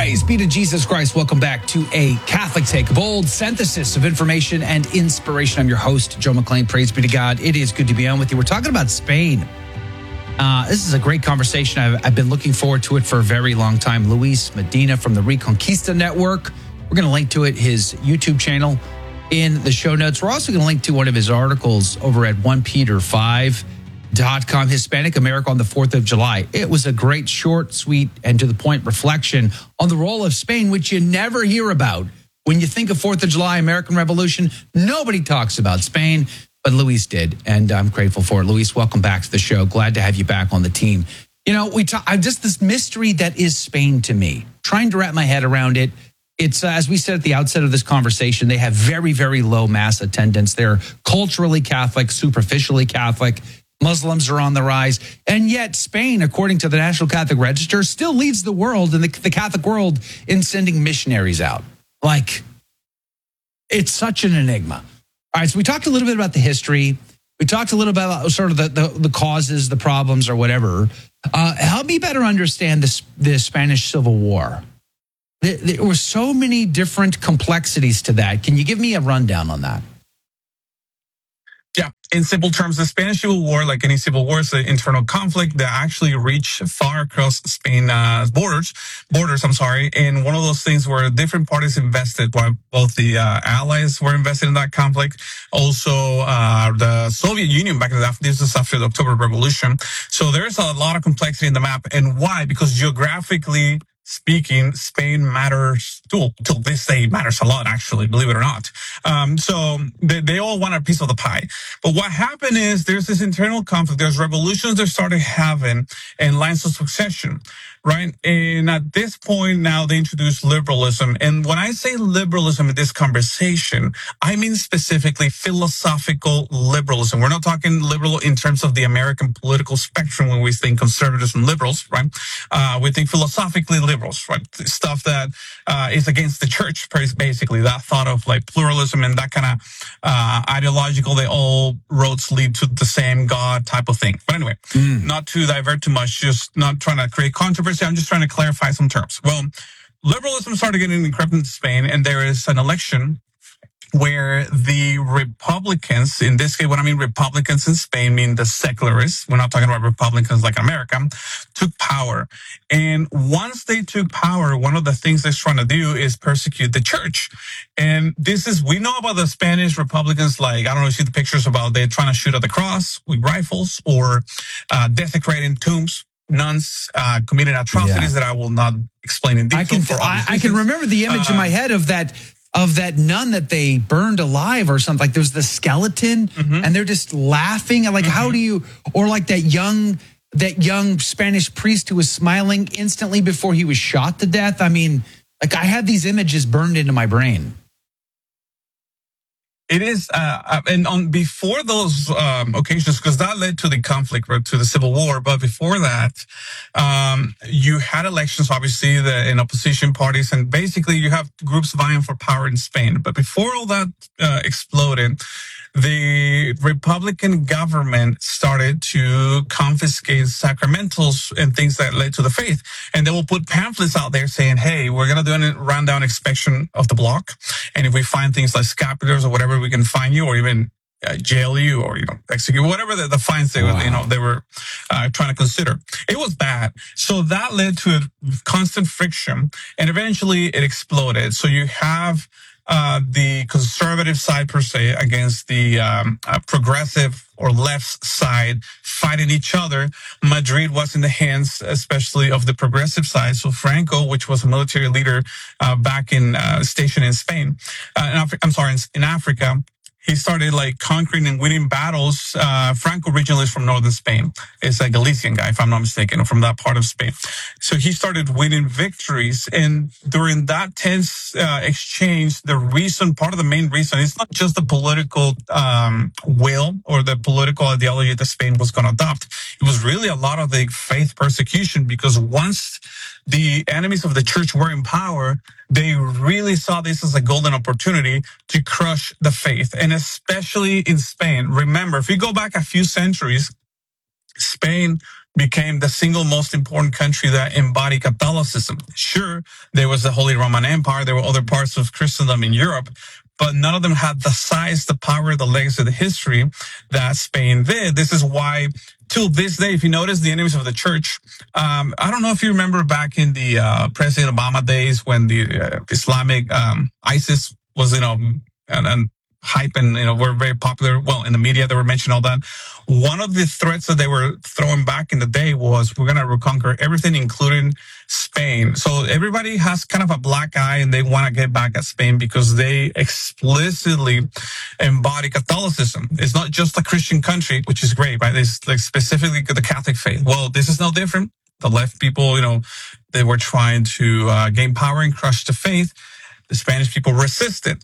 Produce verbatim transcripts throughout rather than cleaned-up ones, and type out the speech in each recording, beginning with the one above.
Praise be to Jesus Christ. Welcome back to a Catholic Take, a bold synthesis of information and inspiration. I'm your host, Joe McClain. Praise be to God. It is good to be on with you. We're talking about Spain. Uh, this is a great conversation. I've, I've been looking forward to it for a very long time. Luis Medina from the Reconquista Network. We're going to link to it, his YouTube channel, in the show notes. We're also going to link to one of his articles over at First Peter five dot com, Hispanic America on the fourth of July. It was a great, short, sweet, and to the point reflection on the role of Spain, which you never hear about. When you think of fourth of July, American Revolution, nobody talks about Spain, but Luis did, and I'm grateful for it. Luis, welcome back to the show. Glad to have you back on the team. You know, we talk, I'm just this mystery that is Spain to me, trying to wrap my head around it. It's, uh, as we said at the outset of this conversation, they have very, very low mass attendance. They're culturally Catholic, superficially Catholic. Muslims are on the rise. And yet Spain, according to the National Catholic Register, still leads the world and the, the Catholic world in sending missionaries out. Like, it's such an enigma. All right, so we talked a little bit about the history. We talked a little bit about sort of the, the, the causes, the problems, or whatever. Uh, help me better understand this, the Spanish Civil War. There, there were so many different complexities to that. Can you give me a rundown on that? Yeah, in simple terms, the Spanish Civil War, like any civil war, is an internal conflict that actually reached far across Spain's uh, borders. Borders, I'm sorry. And one of those things where different parties invested, while both the uh, Allies were invested in that conflict, also uh, the Soviet Union back in the this is after the October Revolution. So there's a lot of complexity in the map, and why? Because geographically speaking, Spain matters, till, till this day matters a lot, actually, believe it or not. Um, so they, they all want a piece of the pie. But what happened is there's this internal conflict. There's revolutions that started having and lines of succession, right? And at this point now they introduce liberalism. And when I say liberalism in this conversation, I mean specifically philosophical liberalism. We're not talking liberal in terms of the American political spectrum when we think conservatives and liberals, right? Uh, we think philosophically liberals, right? Stuff that uh, is against the church, basically. That thought of like pluralism and that kind of uh, ideological, they all roads lead to the same God type of thing. But anyway, mm. not to divert too much, just not trying to create controversy. I'm just trying to clarify some terms. Well, liberalism started getting encrypted in Spain, and there is an election where the Republicans, in this case, when I mean Republicans in Spain, mean the secularists, we're not talking about Republicans like America, took power. And once they took power, one of the things they're trying to do is persecute the church. And this is, we know about the Spanish Republicans, like, I don't know if you see the pictures about they're trying to shoot at the cross with rifles or uh, desecrating tombs. Nuns uh, committing atrocities yeah. that I will not explain in detail. I can, for I, I can remember the image uh, in my head of that of that nun that they burned alive or something. Like there's the skeleton mm-hmm. and they're just laughing. Like, mm-hmm. how do you, or like that young, that young Spanish priest who was smiling instantly before he was shot to death. I mean, like I had these images burned into my brain. It is, uh, and on before those um, occasions, because that led to the conflict, right, to the Civil War. But before that, um, you had elections, obviously, the, in opposition parties, and basically you have groups vying for power in Spain. But before all that uh, exploded, the Republican government started to confiscate sacramentals and things that led to the faith. And they will put pamphlets out there saying, hey, we're going to do a rundown inspection of the block. And if we find things like scapulars or whatever, we can fine you or even uh, jail you or, you know, execute, whatever the, the fines they, wow. you know, they were uh, trying to consider. It was bad. So that led to a constant friction. And eventually it exploded. So you have Uh, the conservative side per se against the um, uh, progressive or left side fighting each other. Madrid was in the hands, especially of the progressive side. So Franco, which was a military leader uh, back in uh, stationed in Spain, uh, in Afri- I'm sorry, in, in Africa. He started like conquering and winning battles. Uh, Franco originally is from northern Spain. It's a Galician guy, if I'm not mistaken, from that part of Spain. So he started winning victories. And during that tense uh, exchange, the reason, part of the main reason, it's not just the political um, will or the political ideology that Spain was going to adopt. It was really a lot of the faith persecution, because once the enemies of the church were in power, they really saw this as a golden opportunity to crush the faith. And especially in Spain. Remember, if you go back a few centuries, Spain became the single most important country that embodied Catholicism. Sure, there was the Holy Roman Empire. There were other parts of Christendom in Europe, but none of them had the size, the power, the legacy, the history that Spain did. This is why, till this day, if you notice the enemies of the church, um, I don't know if you remember back in the uh, President Obama days when the uh, Islamic um, ISIS was, you know, and, and hype and, you know, were very popular. Well, in the media, they were mentioning all that. One of the threats that they were throwing back in the day was, we're going to reconquer everything, including Spain. So everybody has kind of a black eye and they want to get back at Spain because they explicitly embody Catholicism. It's not just a Christian country, which is great, right? It's like specifically the Catholic faith. Well, this is no different. The left people, you know, they were trying to uh, gain power and crush the faith. The Spanish people resisted.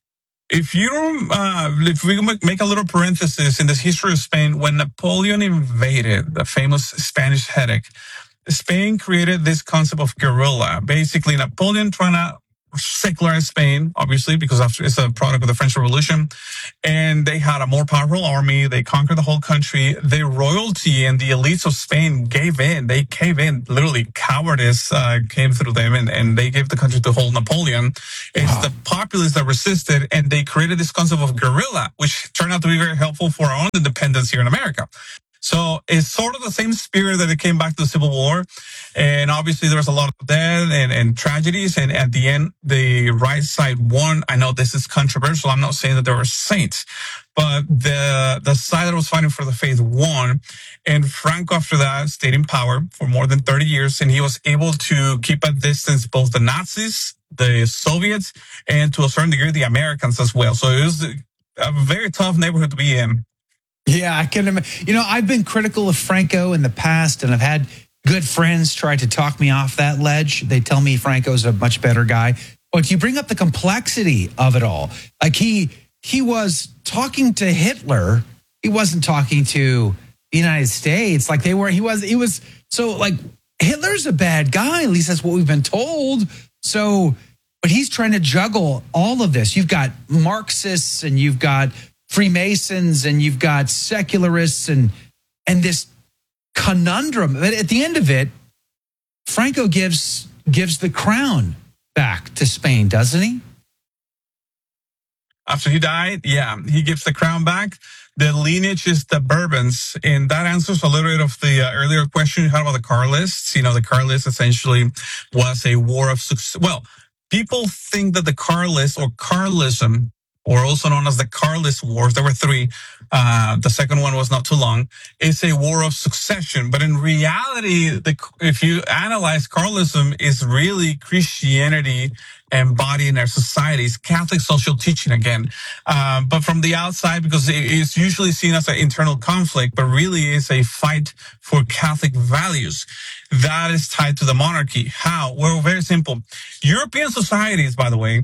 If you, uh, if we make a little parenthesis in this history of Spain, when Napoleon invaded, the famous Spanish headache, Spain created this concept of guerrilla. Basically, Napoleon trying to secularize Spain, obviously, because after it's a product of the French Revolution, and they had a more powerful army. They conquered the whole country. The royalty and the elites of Spain gave in. They cave in. Literally, cowardice uh, came through them, and, and they gave the country to whole Napoleon. It's wow. The populace that resisted, and they created this concept of guerrilla, which turned out to be very helpful for our own independence here in America. So it's sort of the same spirit that it came back to the Civil War. And obviously there was a lot of death and, and tragedies. And at the end, the right side won. I know this is controversial. I'm not saying that there were saints, but the, the side that was fighting for the faith won. And Franco, after that, stayed in power for more than thirty years. And he was able to keep at distance both the Nazis, the Soviets, and to a certain degree, the Americans as well. So it was a very tough neighborhood to be in. Yeah, I can imagine. You know, I've been critical of Franco in the past, and I've had good friends try to talk me off that ledge. They tell me Franco's a much better guy. But you bring up the complexity of it all. Like he he was talking to Hitler. He wasn't talking to the United States. Like they were. He was. He was. So like Hitler's a bad guy. At least that's what we've been told. So, but he's trying to juggle all of this. You've got Marxists and you've got Freemasons and you've got secularists and and this conundrum. But at the end of it, Franco gives gives the crown back to Spain, doesn't he? After he died, yeah, he gives the crown back. The lineage is the Bourbons, and that answers a little bit of the uh, earlier question you had about the Carlists. You know, the Carlists essentially was a war of success. Well, people think that the Carlists or Carlism, or also known as the Carlist Wars. There were three. Uh, the second one was not too long. It's a war of succession. But in reality, the, if you analyze Carlism, is really Christianity embodied in our societies, Catholic social teaching again. Uh, but from the outside, because it is usually seen as an internal conflict, but really is a fight for Catholic values. That is tied to the monarchy. How? Well, very simple. European societies, by the way,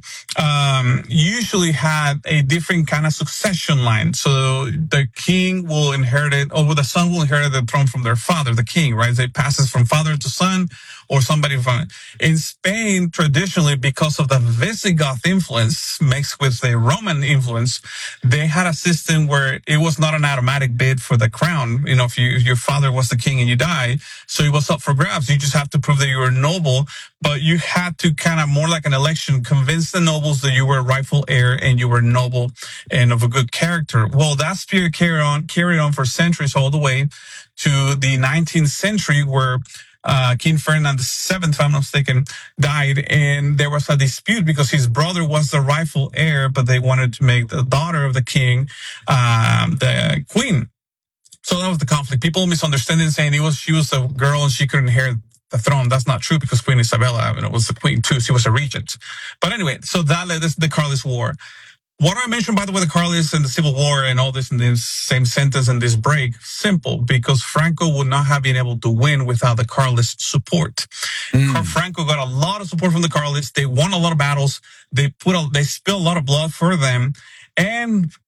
um, usually had a different kind of succession line. So the king will inherit it, or the son will inherit the throne from their father, the king, right? So it passes from father to son, or somebody from it. In Spain, traditionally, because of the Visigoth influence mixed with the Roman influence, they had a system where it was not an automatic bid for the crown. You know, if, you, if your father was the king and you die, so it was up for grabs. You just have to prove that you were noble, but you had to kind of more like an election, convince the nobles that you were a rightful heir and you were noble and of a good character. Well, that spirit carried on, carried on for centuries, all the way to the nineteenth century, where Uh, King Ferdinand the seventh, if I'm not mistaken, died, and there was a dispute because his brother was the rightful heir, but they wanted to make the daughter of the king um, the queen. So that was the conflict. People misunderstanding, saying it was she was a girl and she couldn't inherit the throne. That's not true, because Queen Isabella, you know, was the queen too. She was a regent. But anyway, so that led us to the Carlist War. What I mentioned, by the way, the Carlists and the Civil War and all this in the same sentence in this break, simple, because Franco would not have been able to win without the Carlist support. Mm. Franco got a lot of support from the Carlists. They won a lot of battles. They put a, they spilled a lot of blood for them. And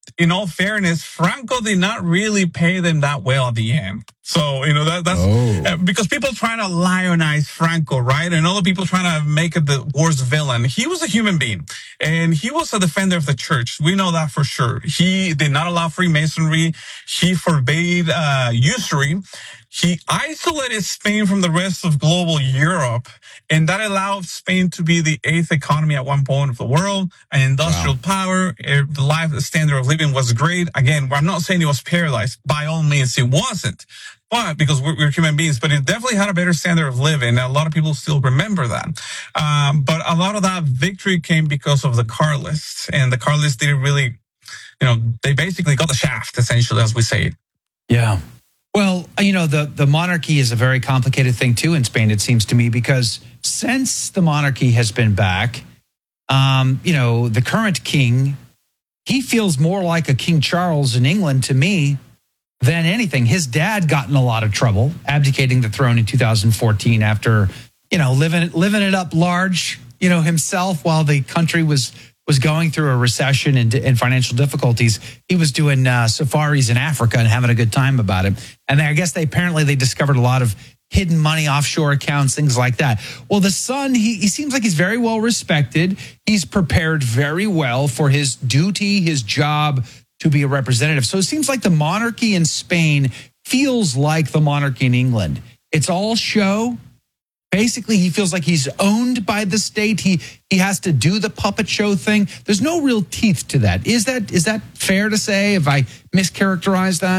in all fairness, Franco did not really pay them that well at the end. So, you know, that, that's Oh. uh, because people trying to lionize Franco, right? And other people trying to make it the worst villain. He was a human being and he was a defender of the church. We know that for sure. He did not allow Freemasonry. He forbade uh, usury. He isolated Spain from the rest of global Europe, and that allowed Spain to be the eighth economy at one point of the world, an industrial wow. power. The life the standard of living was great. Again, I'm not saying it was paradise. By all means, it wasn't. But because we're, we're human beings, but it definitely had a better standard of living. A lot of people still remember that. Um, but a lot of that victory came because of the Carlists, and the Carlists didn't really, you know, they basically got the shaft, essentially, as we say it. Yeah. Well, you know, the, the monarchy is a very complicated thing, too, in Spain, it seems to me, because since the monarchy has been back, um, you know, the current king, he feels more like a King Charles in England to me than anything. His dad got in a lot of trouble, abdicating the throne in two thousand fourteen after, you know, living, living it up large, you know, himself while the country was was going through a recession and, and financial difficulties. He was doing uh, safaris in Africa and having a good time about it. And I guess they apparently they discovered a lot of hidden money, offshore accounts, things like that. Well, the son, he, he seems like he's very well respected. He's prepared very well for his duty, his job to be a representative. So it seems like the monarchy in Spain feels like the monarchy in England. It's all show. Basically, he feels like he's owned by the state. He he has to do the puppet show thing. There's no real teeth to that. Is that is that fair to say? Have I mischaracterized that?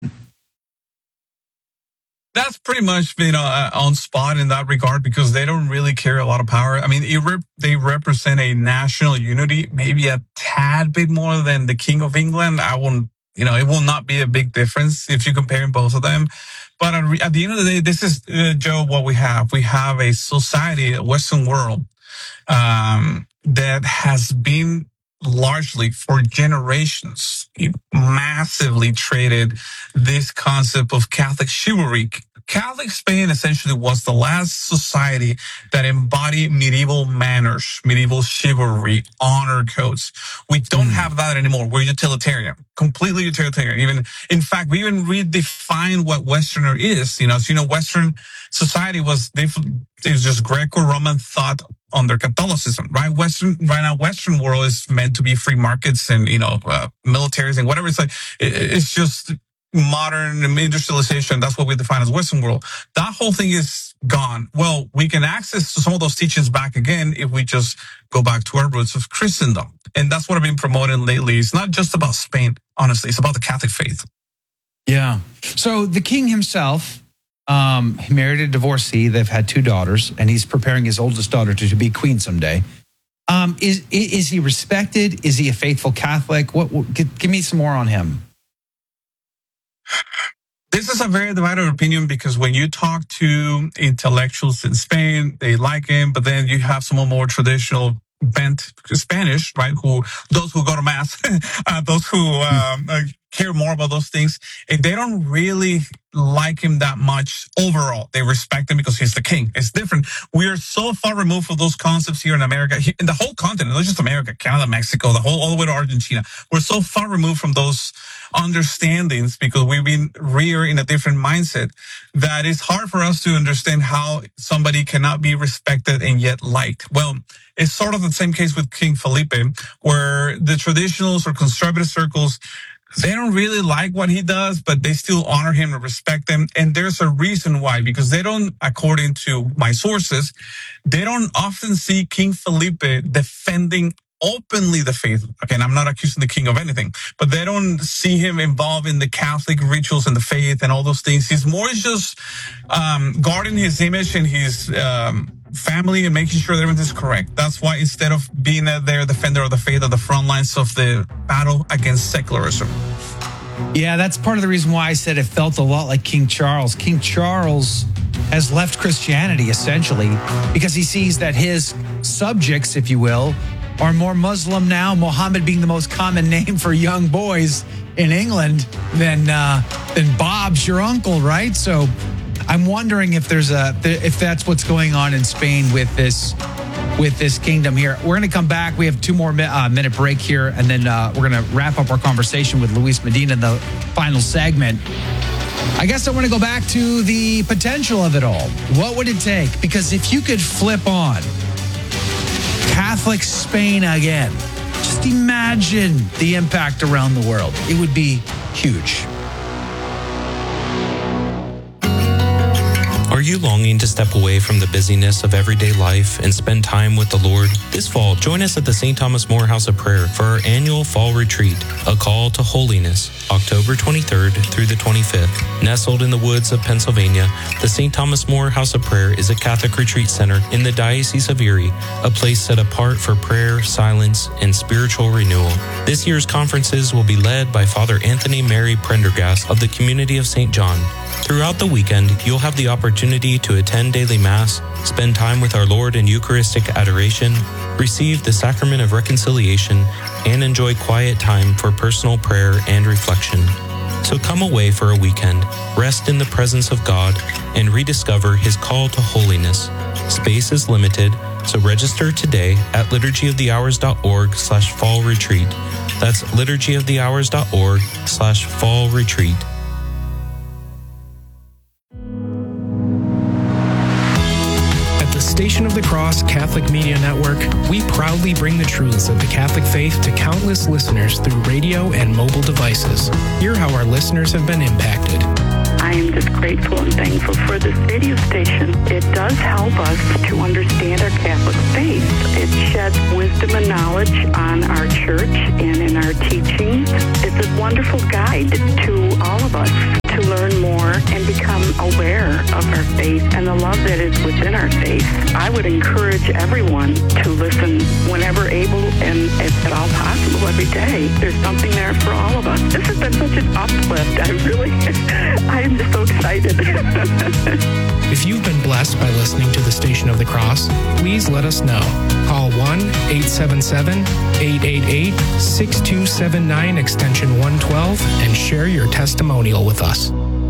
That's pretty much, you know, uh, on spot in that regard, because they don't really carry a lot of power. I mean, it rep- they represent a national unity, maybe a tad bit more than the King of England. I won't, you know, it will not be a big difference if you're comparing both of them. But at the end of the day, this is, uh, Joe, what we have. We have a society, a Western world, um, that has been largely for generations massively traded this concept of Catholic chivalry. Catholic Spain essentially was the last society that embodied medieval manners, medieval chivalry, honor codes. We don't mm. have that anymore. We're utilitarian, completely utilitarian. Even, in fact, we even redefined what Westerner is. You know, so, you know, Western society was, it was just Greco-Roman thought under Catholicism, right? Western, right now, Western world is meant to be free markets and, you know, uh, militaries and whatever. It's like, it, it's just modern industrialization. That's what we define as Western world. That whole thing is gone. Well, we can access some of those teachings back again if we just go back to our roots of Christendom. And that's what I've been promoting lately. It's not just about Spain, honestly. It's about the Catholic faith. Yeah. So the king himself, um, he married a divorcee. They've had two daughters, and he's preparing his oldest daughter to, to be queen someday. Um, is is he respected? Is he a faithful Catholic? What? what give, give me some more on him. This is a very divided opinion, because when you talk to intellectuals in Spain, they like him, but then you have some more traditional bent Spanish, right? Who those who go to mass, uh, those who um, uh, care more about those things, and they don't really like him that much overall. They respect him because he's the king. It's different. We are so far removed from those concepts here in America, in the whole continent, not just America, Canada, Mexico, the whole all the way to Argentina. We're so far removed from those understandings because we've been reared in a different mindset that it's hard for us to understand how somebody cannot be respected and yet liked. Well, it's sort of the same case with King Felipe, where the traditionals or conservative circles, they don't really like what he does, but they still honor him and respect him. And there's a reason why, because they don't, according to my sources, they don't often see King Felipe defending openly the faith. Again, I'm not accusing the king of anything, but they don't see him involved in the Catholic rituals and the faith and all those things. He's more just um, guarding his image and his um, family and making sure that everything's correct. That's why instead of being a, their defender of the faith at the front lines of the battle against secularism. Yeah, that's part of the reason why I said it felt a lot like King Charles. King Charles has left Christianity, essentially, because he sees that his subjects, if you will, are more Muslim now, Mohammed being the most common name for young boys in England than uh, than Bob's your uncle, right? So I'm wondering if there's a if that's what's going on in Spain with this with this kingdom here. We're going to come back. We have two more uh, minute break here, and then uh, we're going to wrap up our conversation with Luis Medina in the final segment. I guess I want to go back to the potential of it all. What would it take? Because if you could flip on Catholic Spain again, just imagine the impact around the world. It would be huge. Are you longing to step away from the busyness of everyday life and spend time with the Lord? This fall, join us at the Saint Thomas More House of Prayer for our annual fall retreat, A Call to Holiness, October twenty-third through the twenty-fifth. Nestled in the woods of Pennsylvania, the Saint Thomas More House of Prayer is a Catholic retreat center in the Diocese of Erie, a place set apart for prayer, silence, and spiritual renewal. This year's conferences will be led by Father Anthony Mary Prendergast of the Community of Saint John. Throughout the weekend, you'll have the opportunity to attend daily Mass, spend time with our Lord in Eucharistic adoration, receive the Sacrament of Reconciliation, and enjoy quiet time for personal prayer and reflection. So come away for a weekend, rest in the presence of God, and rediscover His call to holiness. Space is limited, so register today at liturgyofthehours.org slash fall retreat. That's liturgyofthehours.org slash fall retreat. Station of the Cross Catholic Media Network, we proudly bring the truths of the Catholic faith to countless listeners through radio and mobile devices. Hear how our listeners have been impacted. I am just grateful and thankful for this radio station. It does help us to understand our Catholic faith. It sheds wisdom and knowledge on our church and in our teachings. It's a wonderful guide to all of us to learn more and become aware of our faith and the love that is within our faith. I would encourage everyone to listen whenever able and if at all possible every day. There's something there for all of us. This has been such an uplift. I really, I am just so excited. If you've been blessed by listening to the Station of the Cross, please let us know. Call one eight seven seven, eight eight eight, six two seven nine extension one twelve and share your testimonial with us.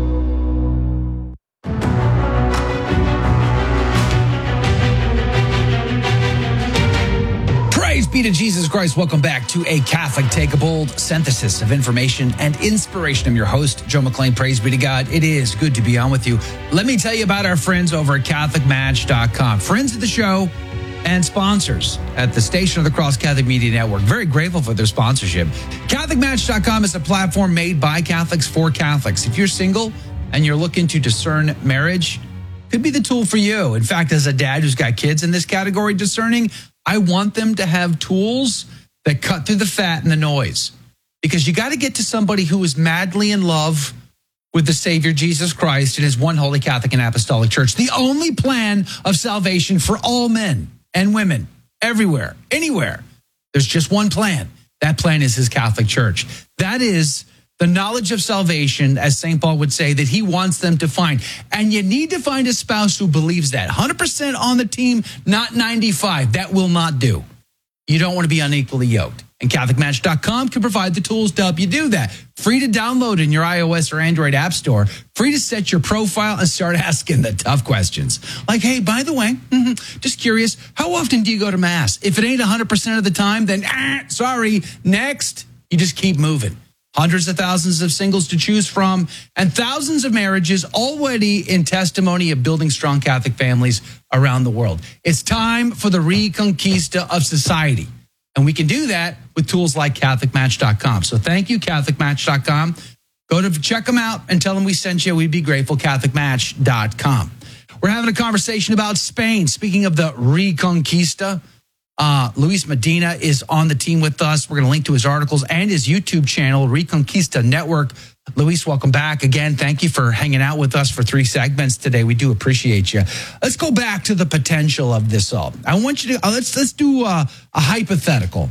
Praise be to Jesus Christ. Welcome back to A Catholic Take, a bold synthesis of information and inspiration. I'm your host, Joe McClain. Praise be to God. It is good to be on with you. Let me tell you about our friends over at Catholic Match dot com. Friends of the show and sponsors at the Station of the Cross Catholic Media Network. Very grateful for their sponsorship. Catholic Match dot com is a platform made by Catholics for Catholics. If you're single and you're looking to discern marriage, could be the tool for you. In fact, as a dad who's got kids in this category discerning, I want them to have tools that cut through the fat and the noise, because you got to get to somebody who is madly in love with the Savior Jesus Christ and His one holy Catholic and Apostolic Church, the only plan of salvation for all men and women everywhere, anywhere. There's just one plan. That plan is His Catholic Church. That is the knowledge of salvation, as Saint Paul would say, that he wants them to find. And you need to find a spouse who believes that. one hundred percent on the team, not ninety-five. That will not do. You don't want to be unequally yoked. And Catholic Match dot com can provide the tools to help you do that. Free to download in your iOS or Android app store. Free to set your profile and start asking the tough questions. Like, hey, by the way, mm-hmm, just curious, how often do you go to Mass? If it ain't one hundred percent of the time, then ah, sorry, next. You just keep moving. Hundreds of thousands of singles to choose from, and thousands of marriages already in testimony of building strong Catholic families around the world. It's time for the reconquista of society. And we can do that with tools like Catholic Match dot com. So thank you, Catholic Match dot com. Go to check them out and tell them we sent you. We'd be grateful, Catholic Match dot com. We're having a conversation about Spain. Speaking of the reconquista, Uh, Luis Medina is on the team with us. We're going to link to his articles and his YouTube channel, Reconquista Network. Luis, welcome back again. Thank you for hanging out with us for three segments today. We do appreciate you. Let's go back to the potential of this all. I want you to, uh, let's, let's do a, a hypothetical.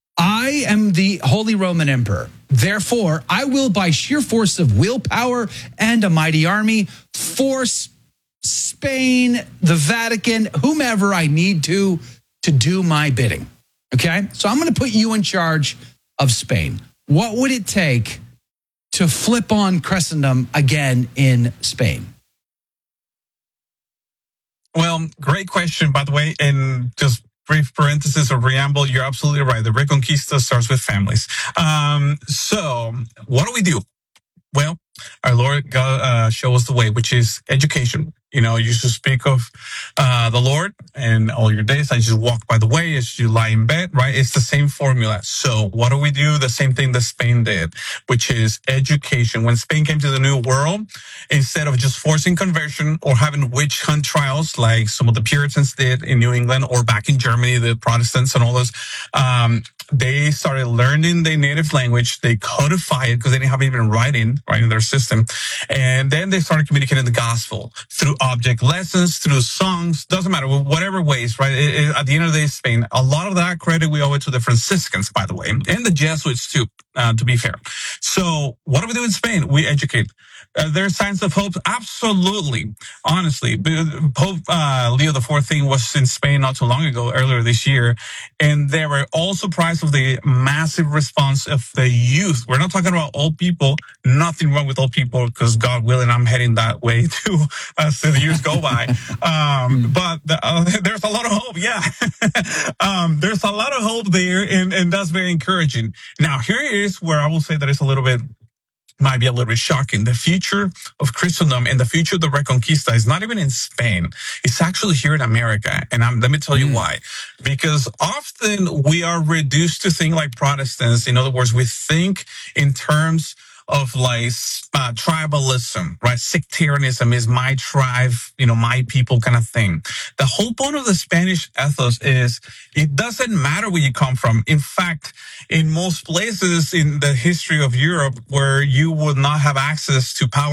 I am the Holy Roman Emperor. Therefore, I will, by sheer force of willpower and a mighty army, force Spain, the Vatican, whomever I need to, to do my bidding. Okay? So I'm going to put you in charge of Spain. What would it take to flip on Christendom again in Spain? Well, great question, by the way. And just brief parenthesis or preamble, you're absolutely right. The Reconquista starts with families. Um, so what do we do? Well, our Lord God uh, show us the way, which is education. You know, you should speak of uh, the Lord and all your days. I just walk by the way as you lie in bed, right? It's the same formula. So what do we do? The same thing that Spain did, which is education. When Spain came to the New World, instead of just forcing conversion or having witch hunt trials like some of the Puritans did in New England or back in Germany, the Protestants and all those, um, they started learning their native language. They codified it because they didn't have even writing, right, in their system. And then they started communicating the gospel through object lessons, through songs, doesn't matter, whatever ways, right? It, it, at the end of the day, Spain, a lot of that credit we owe it to the Franciscans, by the way, and the Jesuits too, uh, to be fair. So what do we do in Spain? We educate. Uh, there are signs of hope? Absolutely. Honestly, Pope uh, Leo the fourteenth was in Spain not too long ago, earlier this year, and they were all surprised of the massive response of the youth. We're not talking about old people. Nothing wrong with old people, because God willing, I'm heading that way too as the years go by. Um, but the, uh, there's a lot of hope. Yeah. um, there's a lot of hope there, and, and that's very encouraging. Now, here is where I will say that it's a little bit might be a little bit shocking. The future of Christendom and the future of the Reconquista is not even in Spain. It's actually here in America. And I'm, let me tell you mm. why. Because often we are reduced to think like Protestants. In other words, we think in terms of like uh, tribalism, right? Sectarianism is my tribe, you know, my people kind of thing. The whole point of the Spanish ethos is it doesn't matter where you come from. In fact, in most places in the history of Europe where you would not have access to power